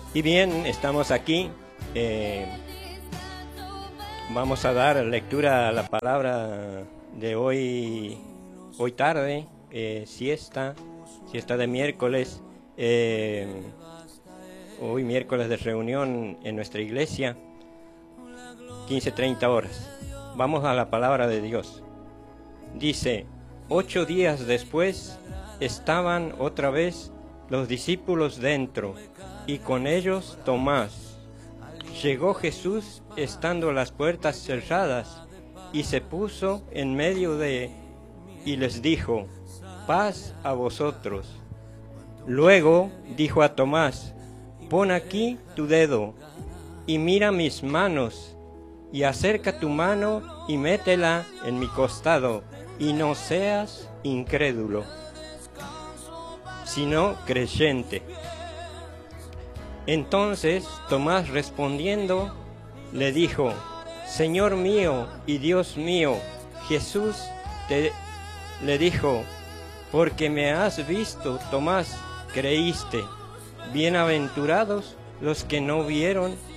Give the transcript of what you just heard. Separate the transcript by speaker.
Speaker 1: Y bien, estamos aquí. Vamos a dar lectura a la palabra de hoy tarde, siesta de miércoles. Hoy miércoles de reunión en nuestra iglesia, 15:30 horas. Vamos a la palabra de Dios. Dice: 8 días después estaban otra vez los discípulos dentro, y con ellos Tomás. Llegó Jesús estando las puertas cerradas, y se puso en medio y les dijo: paz a vosotros. Luego dijo a Tomás: pon aquí tu dedo, y mira mis manos, y acerca tu mano y métela en mi costado, y no seas incrédulo, sino creyente. Entonces Tomás respondiendo le dijo: Señor mío y Dios mío. Jesús le dijo: porque me has visto, Tomás, creíste. Bienaventurados los que no vieron